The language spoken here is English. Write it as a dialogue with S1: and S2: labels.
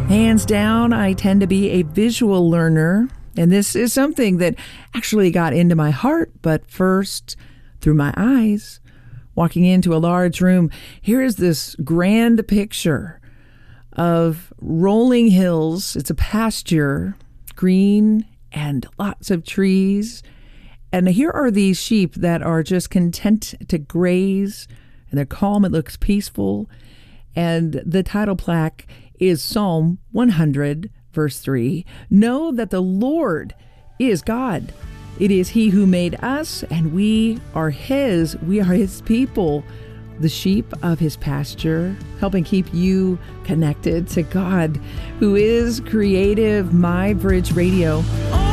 S1: Hands down, I tend to be a visual learner, and this is something that actually got into my heart, but first through my eyes. Walking into a large room, here is this grand picture of rolling hills. It's a pasture, green and lots of trees. And here are these sheep that are just content to graze, and they're calm. It looks peaceful. And the title plaque is Psalm 100, verse 3. Know that the Lord is God. It is He who made us, and we are His. We are His people, the sheep of His pasture, helping keep you connected to God, who is creative. My Bridge Radio.